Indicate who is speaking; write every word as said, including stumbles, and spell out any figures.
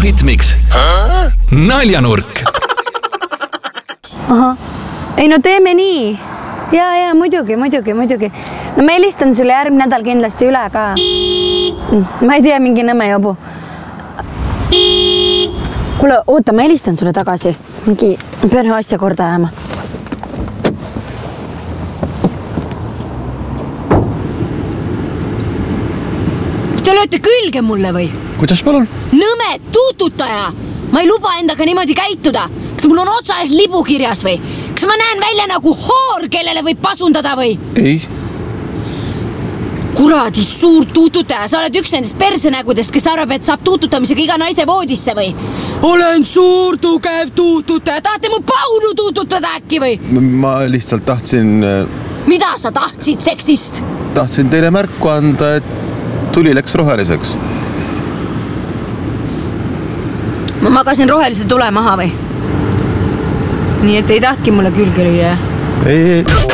Speaker 1: Algoritmiks naljanurk.
Speaker 2: Aha. Ei no teeme nii. Ja, ja muidugi, muidugi, muidugi. No ma helistan sulle järgmine nädal kindlasti üle ka. Ma ei tea, mingi nõme jobu. Kuule, oota, ma helistan sulle tagasi. Mingi pean ühe asja korda ajama.
Speaker 3: Te lööte külge mulle või?
Speaker 4: Kuidas palun?
Speaker 3: Nõme tuututaja! Ma ei luba endaga niimoodi käituda. Kas mul on otsa ees libu kirjas või? Kas ma näen välja nagu hoor, kellele võib pasundada või?
Speaker 4: Ei.
Speaker 3: Kuradi suur tuututaja. Sa oled üks nendest persenägudest, kes arvab, et saab tuututamisega iga naise voodisse või? Olen suur tugev tuututaja. Tahate mu paunu tuututada äkki või?
Speaker 4: Ma lihtsalt tahtsin...
Speaker 3: Mida sa tahtsid seksist?
Speaker 4: Tahtsin teile märku anda, et tuli läks roheliseks.
Speaker 3: Ma magasin rohelise tule maha või? Nii et ei tahtki mulle külge lüüa.
Speaker 4: Ei, ei.